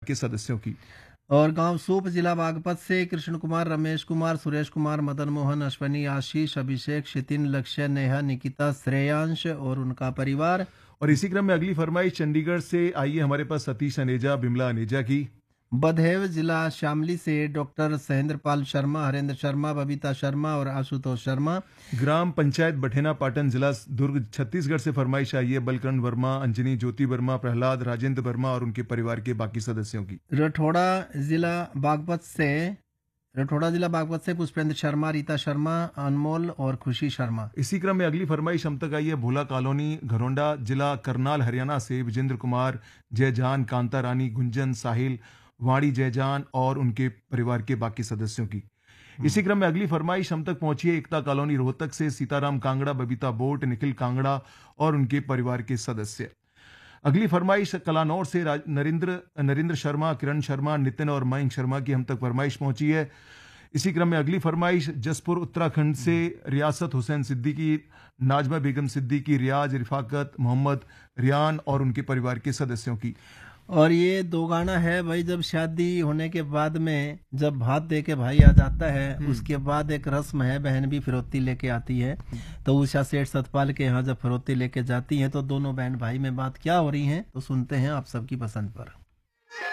के सदस्यों की। और गांव सूप जिला बागपत से कृष्ण कुमार, रमेश कुमार, सुरेश कुमार, मदन मोहन, अश्वनी, आशीष, अभिषेक, शितिन, लक्ष्य, नेहा, निकिता, श्रेयांश और उनका परिवार। और इसी क्रम में अगली फरमाइश चंडीगढ़ से आई है हमारे पास सतीश अनेजा, बिमला अनेजा की। बधेव जिला शामली से डॉक्टर सहेंद्र पाल शर्मा, हरेंद्र शर्मा, बबीता शर्मा और आशुतोष शर्मा। ग्राम पंचायत बठेना पाटन, जिला दुर्ग, छत्तीसगढ़ से फरमाइश आई है बलकरण वर्मा, अंजनी, ज्योति वर्मा, प्रहलाद, राजेंद्र वर्मा और उनके परिवार के बाकी सदस्यों की। रठौड़ा जिला बागपत से पुष्पेंद्र शर्मा, रीता शर्मा, अनमोल और खुशी शर्मा। इसी क्रम में अगली फरमाइश हम तक आई है भोला कॉलोनी, घरोंडा, जिला करनाल, हरियाणा से विजेंद्र कुमार, जयजान, कांता रानी, गुंजन, साहिल, वाणी, जयजान और उनके परिवार के बाकी सदस्यों की। इसी क्रम में अगली फरमाइश हम तक पहुंची है एकता कॉलोनी, रोहतक से सीताराम कांगड़ा, बबीता बोट, निखिल कांगड़ा और उनके परिवार के सदस्य। अगली फरमाइश कलानौर से नरेंद्र शर्मा, किरण शर्मा, नितिन और मयंक शर्मा की हम तक फरमाइश पहुंची है। इसी क्रम में अगली फरमाइश जसपुर उत्तराखंड से रियासत हुसैन सिद्दीकी, नाजमा बेगम सिद्दीकी, रियाज, रिफाकत, मोहम्मद, रियान और उनके परिवार के सदस्यों की। और ये दो गाना है भाई, जब शादी होने के बाद में जब भात दे के भाई आ जाता है, उसके बाद एक रस्म है, बहन भी फिरौती लेके आती है। तो उषा सेठ सतपाल के यहाँ जब फिरौती लेके जाती है तो दोनों बहन भाई में बात क्या हो रही है, तो सुनते हैं आप सबकी पसंद पर।